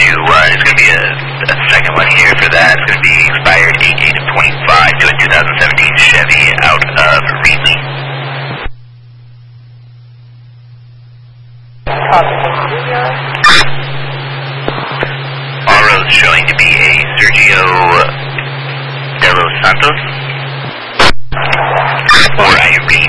you, there's going to be a second one here for that. It's going to be expired 8/8 of 25 to a 2017 Chevy out of Reedley. All roads showing to be a Sergio De Los Santos or Irene.